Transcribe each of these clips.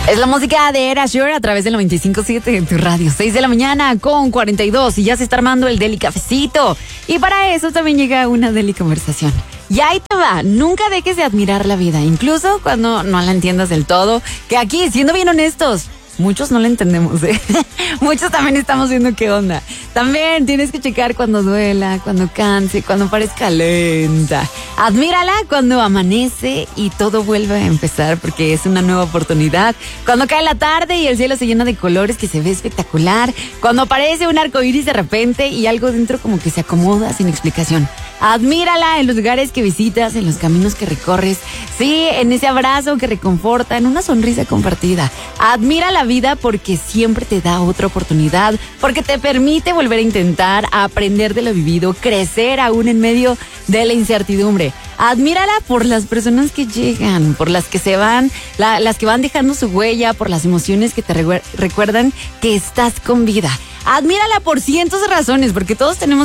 Es la música de Era Sure a través del 95.7 en tu radio. 6 de la mañana con 42 y ya se está armando el Deli Cafecito. Y para eso también llega una Deli Conversación. Y ahí te va, nunca dejes de admirar la vida, incluso cuando no la entiendas del todo. Que aquí, siendo bien honestos, muchos no la entendemos, ¿eh? Muchos también estamos viendo qué onda. También tienes que checar cuando duela, cuando canse, cuando parezca lenta. Admírala cuando amanece y todo vuelve a empezar porque es una nueva oportunidad. Cuando cae la tarde y el cielo se llena de colores que se ve espectacular. Cuando aparece un arco iris de repente y algo dentro como que se acomoda sin explicación. Admírala en los lugares que visitas, en los caminos que recorres. Sí, en ese abrazo que reconforta, en una sonrisa compartida. Admira la vida porque siempre te da otra oportunidad, porque te permite volver a intentar, a aprender de lo vivido, crecer aún en medio de la incertidumbre. Admírala por las personas que llegan, por las que se van, las que van dejando su huella, por las emociones que te recuerdan que estás con vida. Admírala por cientos de razones, porque todos tenemos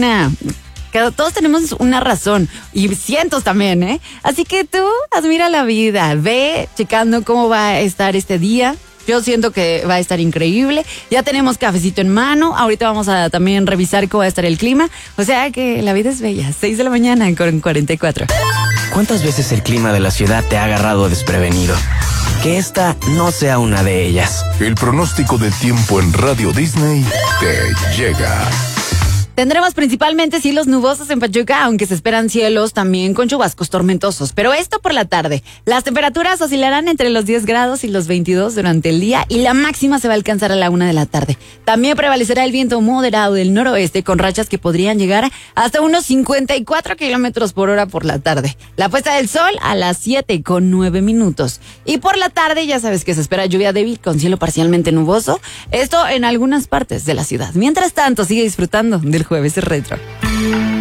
todos tenemos una razón y cientos también, ¿eh? Así que tú admira la vida, ve checando cómo va a estar este día. Yo siento que va a estar increíble. Ya tenemos cafecito en mano. Ahorita vamos a también revisar cómo va a estar el clima. O sea que la vida es bella. 6 de la mañana con 44. ¿Cuántas veces el clima de la ciudad te ha agarrado desprevenido? Que esta no sea una de ellas. El pronóstico del tiempo en Radio Disney te llega. Tendremos principalmente cielos nubosos en Pachuca, aunque se esperan cielos también con chubascos tormentosos. Pero esto por la tarde. Las temperaturas oscilarán entre los 10 grados y los 22 durante el día y la máxima se va a alcanzar a la 1 de la tarde. También prevalecerá el viento moderado del noroeste con rachas que podrían llegar hasta unos 54 kilómetros por hora por la tarde. La puesta del sol a las 7:09. Y por la tarde ya sabes que se espera lluvia débil con cielo parcialmente nuboso. Esto en algunas partes de la ciudad. Mientras tanto, sigue disfrutando del Jueves Retro.